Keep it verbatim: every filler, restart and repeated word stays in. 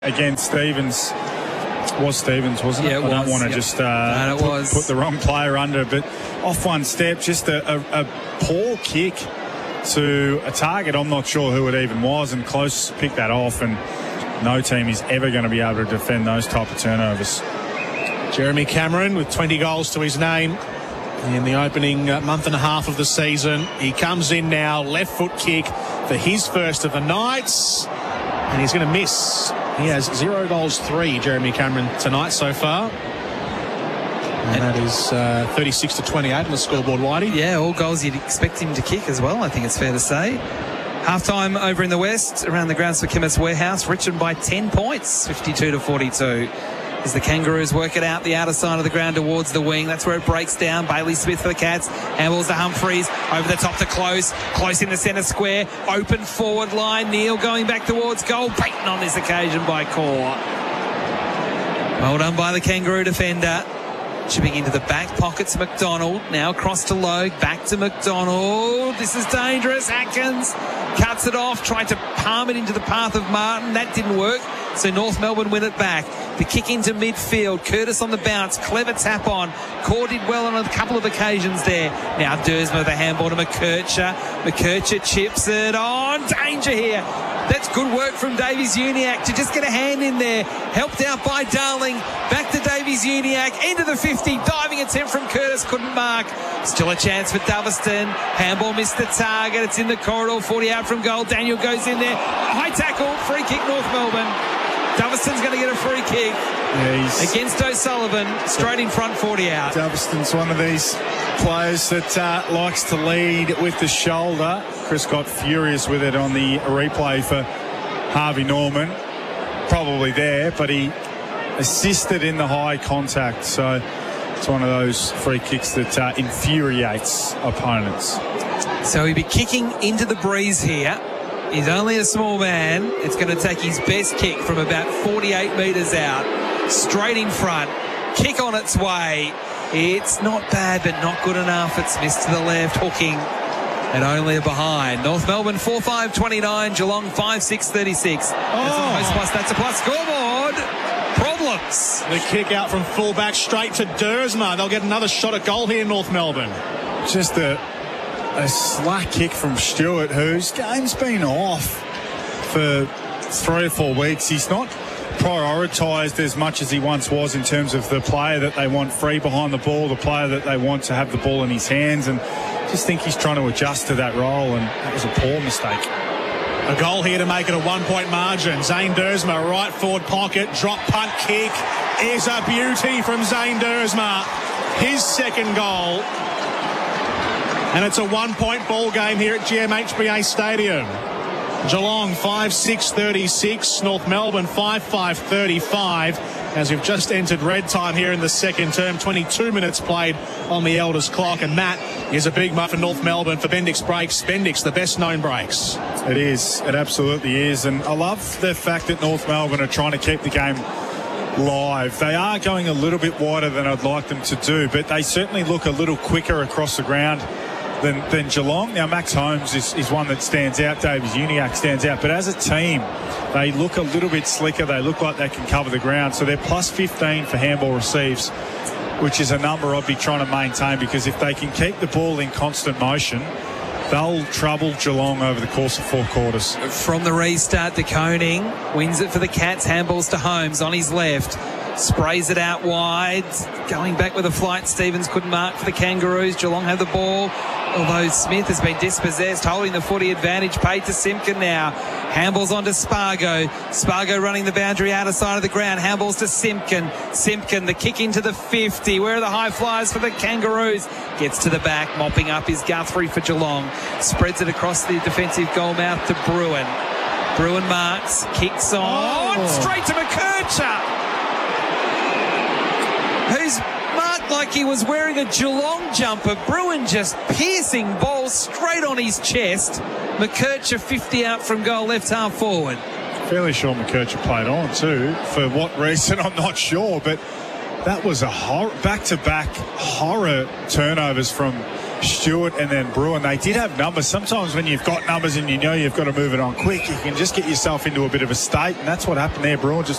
Again, Stevens was Stevens, wasn't it? Yeah, it I don't was, want to yep. just uh, No, it put, was. put the wrong player under, but off one step, just a, a, a poor kick to a target. I'm not sure who it even was, and Close picked that off, and no team is ever going to be able to defend those type of turnovers. Jeremy Cameron with twenty goals to his name in the opening uh, month and a half of the season. He comes in now, left foot kick for his first of the night, and he's going to miss. He has zero goals, three, Jeremy Cameron, tonight so far. And that is uh, thirty-six to twenty-eight on the scoreboard, Whitey. Yeah, all goals you'd expect him to kick as well, I think it's fair to say. Half-time over in the West, around the grounds for Chemist Warehouse. Richmond by ten points, fifty-two to forty-two. As the Kangaroos work it out the outer side of the ground towards the wing. That's where it breaks down. Bailey Smith for the Cats. Handballs to Humphreys. Over the top to Close. Close in the centre square. Open forward line. Neil going back towards goal. Beaten on this occasion by Core. Well done by the Kangaroo defender. Chipping into the back pockets, McDonald. Now across to Logue. Back to McDonald. This is dangerous. Atkins cuts it off. Tried to palm it into the path of Martin. That didn't work. So North Melbourne win it back. The kick into midfield. Curtis on the bounce. Clever tap on. Core did well on a couple of occasions there. Now Dersma with a handball to McKercher. McKercher chips it on. Danger here. That's good work from Davies Uniacke to just get a hand in there. Helped out by Darling. Back to Davies Uniacke. Into the fifty. Diving attempt from Curtis. Couldn't mark. Still a chance for Doverston. Handball missed the target. It's in the corridor. forty out from goal. Daniel goes in there. High tackle. Free kick North Melbourne. Doverston's going to get a free kick Yeah, he's against O'Sullivan. Straight in front, forty out. Doverston's one of these players that uh, likes to lead with the shoulder. Chris got furious with it on the replay for Harvey Norman. Probably there, but he assisted in the high contact. So it's one of those free kicks that uh, infuriates opponents. So he'll be kicking into the breeze here. He's only a small man. It's going to take his best kick from about forty-eight metres out. Straight in front. Kick on its way. It's not bad, but not good enough. It's missed to the left, hooking. And only a behind. North Melbourne four five twenty-nine. Geelong five six thirty-six. Oh. That's a host plus. That's a plus scoreboard. Problems. The kick out from fullback straight to Dersma. They'll get another shot at goal here in North Melbourne. Just a, a slack kick from Stewart, whose game's been off for three or four weeks. He's not prioritised as much as he once was in terms of the player that they want free behind the ball, the player that they want to have the ball in his hands, and just think he's trying to adjust to that role, and that was a poor mistake. A goal here to make it a one-point margin. Zane Dersma, right forward pocket, drop punt kick is a beauty from Zane Dersma. His second goal. And it's a one-point ball game here at G M H B A Stadium. Geelong five six thirty-six, North Melbourne five five thirty-five. As we've just entered red time here in the second term, twenty-two minutes played on the Elders clock, and that is a big month for North Melbourne for Bendix Brakes. Bendix, the best known brakes. It is, it absolutely is, and I love the fact that North Melbourne are trying to keep the game live. They are going a little bit wider than I'd like them to do, but they certainly look a little quicker across the ground Than, than Geelong. Now, Max Holmes is, is one that stands out. Davies Uniacke stands out. But as a team, they look a little bit slicker. They look like they can cover the ground. So they're plus fifteen for handball receives, which is a number I'd be trying to maintain, because if they can keep the ball in constant motion, they'll trouble Geelong over the course of four quarters. From the restart, De Koning wins it for the Cats. Handballs to Holmes on his left. Sprays it out wide. Going back with a flight. Stevens couldn't mark for the Kangaroos. Geelong have the ball, although Smith has been dispossessed, holding the footy advantage. Paid to Simpkin now. Handballs on to Spargo. Spargo running the boundary outer side of the ground. Handballs to Simpkin. Simpkin, the kick into the fifty. Where are the high flyers for the Kangaroos? Gets to the back. Mopping up is Guthrie for Geelong. Spreads it across the defensive goal mouth to Bruin. Bruin marks. Kicks on. Oh. Straight to McKercher, who's marked like he was wearing a Geelong jumper. Bruin just piercing ball straight on his chest. McKercher fifty out from goal, left half forward. Fairly sure McKercher played on too. For what reason, I'm not sure, but that was a hor- back-to-back horror turnovers from Stewart and then Bruin. They did have numbers. Sometimes when you've got numbers and you know you've got to move it on quick, you can just get yourself into a bit of a state, and that's what happened there. Bruin just